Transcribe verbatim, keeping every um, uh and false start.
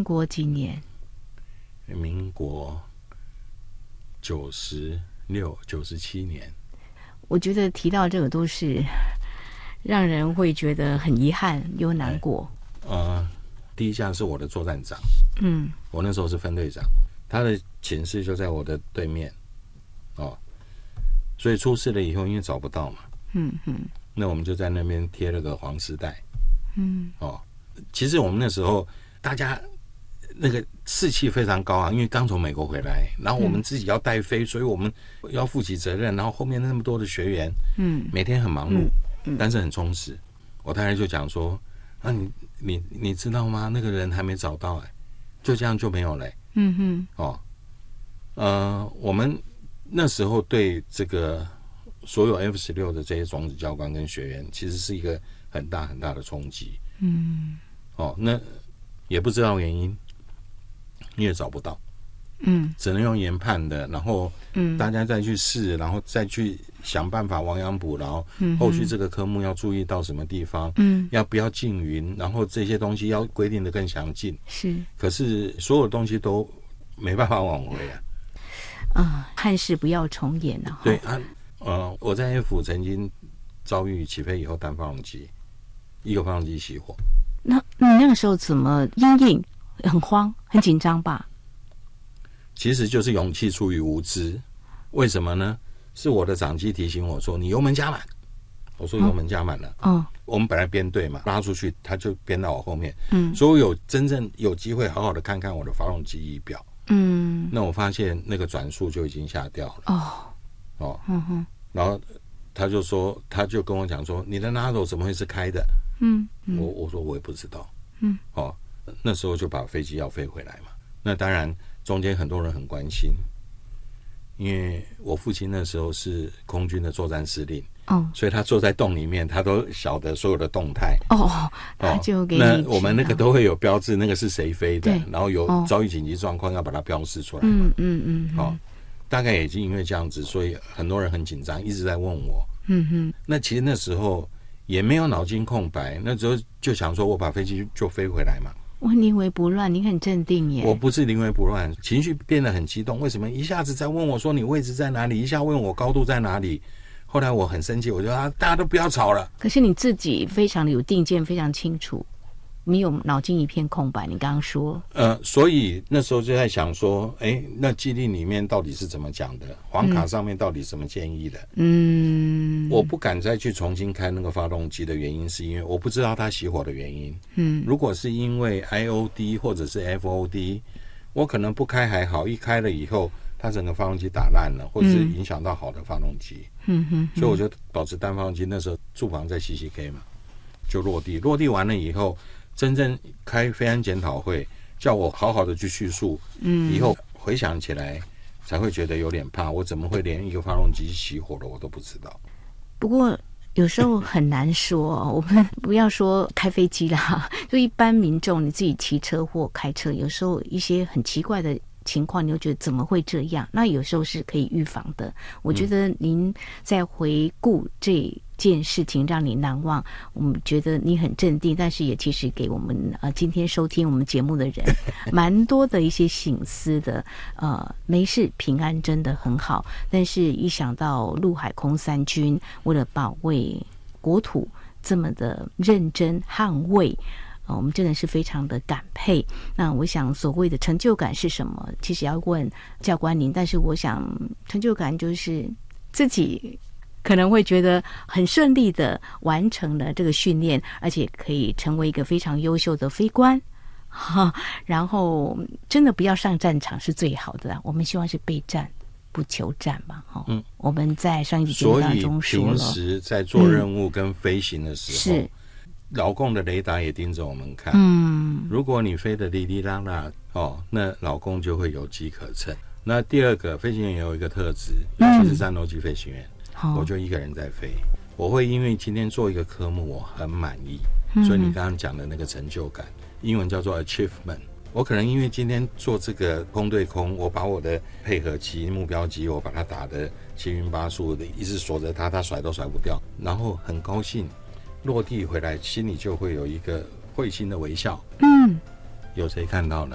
国几年？ 民国九十六、九十七年。 我觉得提到这个都是让人会觉得很遗憾又难过。 呃，第一架是我的作战长， 嗯， 我那时候是分队长，他的寝室就在我的对面，哦，所以出事了以后，因为找不到嘛， 嗯嗯， 那我们就在那边贴了个黄丝带， 嗯， 哦，其实我们那时候大家那个士气非常高啊，因为刚从美国回来，然后我们自己要带飞，嗯、所以我们要负起责任，然后后面那么多的学员，嗯，每天很忙碌，嗯嗯、但是很充实。我太太就讲说，啊，你你你知道吗？那个人还没找到、欸，哎，就这样就没有了、欸， 嗯哼， 哦，呃，我们那时候对这个所有 F 十六的这些种子教官跟学员，其实是一个很大很大的冲击，嗯，哦，那也不知道原因。因为找不到，嗯，只能用研判的，然后，嗯，大家再去试，然后再去想办法亡羊补牢，嗯，后续这个科目要注意到什么地方，嗯，要不要禁云，然后这些东西要规定的更详尽， 是， 可是所有东西都没办法挽回啊， 啊，憾事不要重演了， 对啊，呃，我在 F 曾经遭遇起飞以后单发动机，一个发动机熄火， 那你那个时候怎么因应？很慌很紧张吧， 其实就是勇气出于无知。为什么呢？是我的长机提醒我说你油门加满，我说油门加满了，嗯，我们本来编队嘛，拉出去他就编到我后面，嗯，所以我有真正有机会好好的看看我的发动机仪表，嗯，那我发现那个转速就已经下掉了，哦哦，嗯哼，然后他就说他就跟我讲说你的 nozzle 怎么会是开的，嗯，嗯我我说我也不知道，嗯，哦，那时候就把飞机要飞回来嘛。那当然中间很多人很关心，因为我父亲那时候是空军的作战司令，哦，所以他坐在洞里面，他都晓得所有的动态。哦，他就给你、哦、那我们那个都会有标志，那个是谁飞的，然后有遭遇紧急状况要把它标示出来嘛。嗯嗯嗯。哦，大概也是因为这样子，所以很多人很紧张，一直在问我。嗯哼。那其实那时候也没有脑筋空白，那时候就想说我把飞机就飞回来嘛。 我临危不乱，你很镇定耶。 我不是临危不乱，情绪变得很激动。为什么一下子在问我说你位置在哪里，一下问我高度在哪里？后来我很生气，我就说啊，大家都不要吵了。 可是你自己非常的有定见，非常清楚，你有脑筋一片空白。你刚刚说， 呃，所以那时候就在想说，哎，那既令里面到底是怎么讲的？黄卡上面到底什么建议的？嗯，我不敢再去重新开那个发动机的原因，是因为我不知道它熄火的原因。嗯，如果是因为 I O D 或者是 F O D， 我可能不开还好，一开了以后，它整个发动机打烂了，或者是影响到好的发动机。嗯哼，所以我就保持单发动机。那时候驻防在 C C K 嘛，就落地，落地完了以后。真正开飞安检讨会，叫我好好的去叙述，嗯，以后回想起来才会觉得有点怕。我怎么会连一个发动机熄火了我都不知道？ 不过有时候很难说，我们不要说开飞机啦，就一般民众你自己骑车或开车，有时候一些很奇怪的情况，你就觉得怎么会这样？那有时候是可以预防的。我觉得您在回顾这件事情让你难忘，我们觉得你很镇定，但是也其实给我们呃今天收听我们节目的人蛮多的一些省思的。呃，没事平安真的很好，但是一想到陆海空三军为了保卫国土这么的认真捍卫，呃，我们真的是非常的感佩。那我想所谓的成就感是什么？其实要问教官您，但是我想成就感就是自己可能会觉得很顺利的完成了这个训练，而且可以成为一个非常优秀的飞官。哈，然后真的不要上战场是最好的，我们希望是备战不求战嘛。嗯，我们在上一集节目当中说了， 所以平时在做任务跟飞行的时候，嗯、是老共的雷达也盯着我们看。嗯，如果你飞得哩哩啦啦哦，那老共就会有机可乘。那第二个，飞行员也有一个特质，尤其是战斗机飞行员。嗯，我就一个人在飞，我会因为今天做一个科目我很满意，嗯，所以你刚刚讲的那个成就感，英文叫做 achievement。我可能因为今天做这个空对空，我把我的配合机、目标机，我把它打得七晕八素的，一直锁着它，它甩都甩不掉，然后很高兴，落地回来心里就会有一个会心的微笑。嗯，有谁看到呢？